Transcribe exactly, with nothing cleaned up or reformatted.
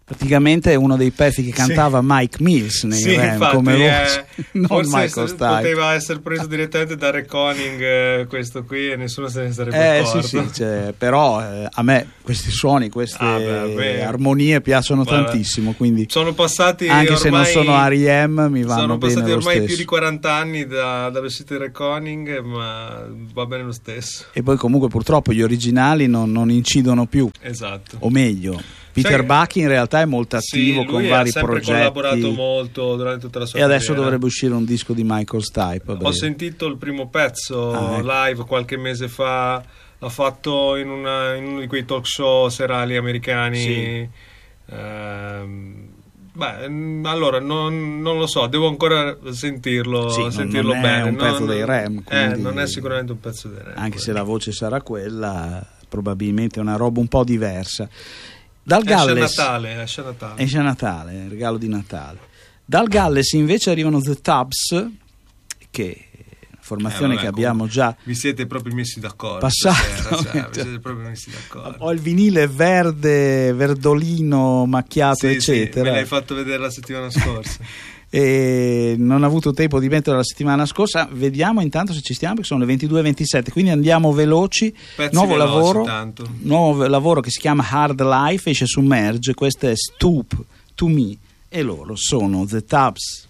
praticamente è uno dei pezzi che cantava sì. Mike Mills nei sì, Rem, infatti, come voce, eh, non forse Michael Stipe. Poteva essere preso direttamente da Reckoning eh, questo qui e nessuno se ne sarebbe eh, accorto. Sì, sì, cioè, però eh, a me questi suoni, queste ah, beh, beh. armonie piacciono Vabbè. tantissimo, quindi sono passati anche ormai, se non sono R E M mi vanno sono bene passati lo ormai stesso. più di quaranta anni da, dall'uscita di Reckoning, ma va bene lo stesso. E poi comunque purtroppo gli originali non, non incidono più, esatto, o meglio Peter Sai, Buck in realtà è molto attivo sì, con vari ha sempre progetti, collaborato molto durante tutta la sua e adesso carriera. dovrebbe uscire un disco di Michael Stipe. Ho sentito il primo pezzo ah, ecco. live qualche mese fa, l'ha fatto in, una, in uno di quei talk show serali americani. Sì. ehm, Beh, allora non, non lo so, devo ancora sentirlo, sì, sentirlo non bene. È un non, pezzo dei Rem, eh, non è sicuramente un pezzo dei Rem. Anche se la voce sarà quella, probabilmente è una roba un po' diversa. Dal esce Galles, a Natale, esce a Natale. Esce a Natale, regalo di Natale. Dal Galles invece arrivano The Tubbs, che formazione eh, vabbè, che abbiamo già vi siete proprio messi d'accordo passato, stasera, cioè, vi siete proprio messi d'accordo. Ho il vinile verde, verdolino, macchiato, sì, eccetera. Sì, me l'hai fatto vedere la settimana scorsa. E non ho avuto tempo di metterlo la settimana scorsa. Vediamo intanto se ci stiamo, perché sono le ventidue e ventisette, quindi andiamo veloci. Pezzi nuovo veloci, lavoro tanto. nuovo lavoro che si chiama Hard Life, esce su Merge. Questo è Stoop to Me e loro sono The Tubbs.